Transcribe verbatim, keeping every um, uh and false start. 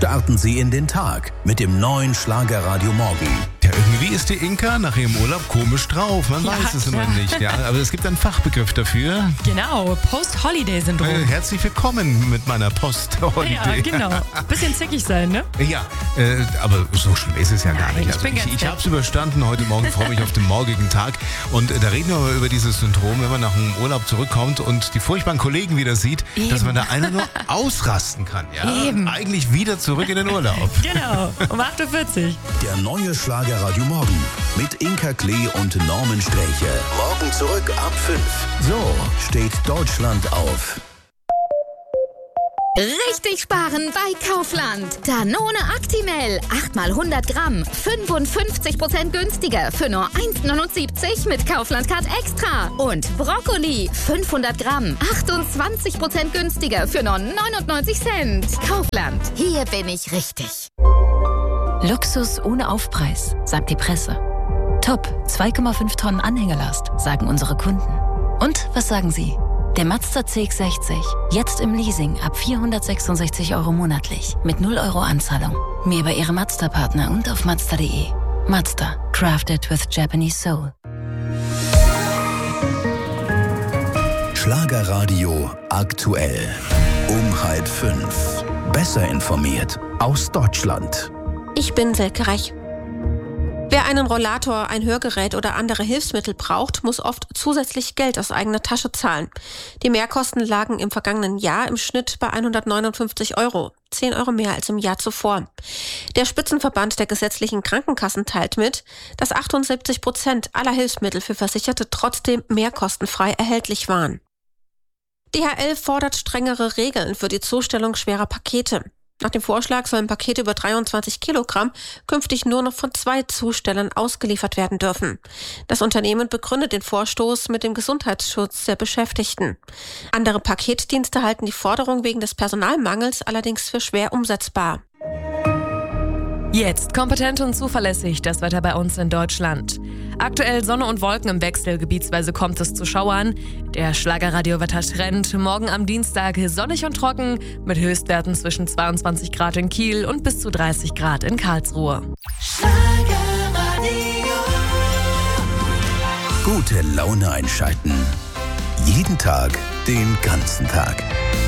Starten Sie in den Tag mit dem neuen Schlagerradio Morgen. Ja, irgendwie ist die Inka nach ihrem Urlaub komisch drauf. Man Ja, weiß es klar. immer nicht. Ja, aber es gibt einen Fachbegriff dafür. Genau, Post-Holiday-Syndrom. Äh, herzlich willkommen mit meiner Post-Holiday. Ja, genau. Bisschen zickig sein, ne? Ja, äh, aber so schlimm ist es ja gar Nein, nicht. ich bin ich ganz ich nett. habe es überstanden heute Morgen, freue mich auf den morgigen Tag. Und äh, da reden wir aber über dieses Syndrom, wenn man nach einem Urlaub zurückkommt und die furchtbaren Kollegen wieder sieht, Eben. dass man da einer nur ausrasten kann. Ja? Eben. Eigentlich wieder zurück in den Urlaub. Genau, um acht Uhr vierzig. Der neue Schlagerradio Morgen mit Inka Klee und Norman Sträche. Morgen zurück ab fünf. So steht Deutschland auf. Richtig sparen bei Kaufland. Danone Actimel. acht mal hundert Gramm. fünfundfünfzig Prozent günstiger für nur eins neunundsiebzig mit Kaufland Card Extra. Und Brokkoli. fünfhundert Gramm. achtundzwanzig Prozent günstiger für nur neunundneunzig Cent. Kaufland. Hier bin ich richtig. Luxus ohne Aufpreis, sagt die Presse. Top, zwei Komma fünf Tonnen Anhängelast, sagen unsere Kunden. Und was sagen Sie? Der Mazda C X sechzig, jetzt im Leasing ab vierhundertsechsundsechzig Euro monatlich, mit null Euro Anzahlung. Mehr bei Ihrem Mazda-Partner und auf mazda punkt de. Mazda, crafted with Japanese soul. Schlagerradio aktuell. Um halb fünf. Besser informiert aus Deutschland. Ich bin Silke Reich. Wer einen Rollator, ein Hörgerät oder andere Hilfsmittel braucht, muss oft zusätzlich Geld aus eigener Tasche zahlen. Die Mehrkosten lagen im vergangenen Jahr im Schnitt bei hundertneunundfünfzig Euro, zehn Euro mehr als im Jahr zuvor. Der Spitzenverband der gesetzlichen Krankenkassen teilt mit, dass achtundsiebzig Prozent aller Hilfsmittel für Versicherte trotzdem mehrkostenfrei erhältlich waren. D H L fordert strengere Regeln für die Zustellung schwerer Pakete. Nach dem Vorschlag sollen Pakete über dreiundzwanzig Kilogramm künftig nur noch von zwei Zustellern ausgeliefert werden dürfen. Das Unternehmen begründet den Vorstoß mit dem Gesundheitsschutz der Beschäftigten. Andere Paketdienste halten die Forderung wegen des Personalmangels allerdings für schwer umsetzbar. Jetzt kompetent und zuverlässig das Wetter bei uns in Deutschland. Aktuell Sonne und Wolken im Wechsel, gebietsweise kommt es zu Schauern. Der Schlagerradio-Wettertrend morgen am Dienstag sonnig und trocken mit Höchstwerten zwischen zweiundzwanzig Grad in Kiel und bis zu dreißig Grad in Karlsruhe. Gute Laune einschalten. Jeden Tag, den ganzen Tag.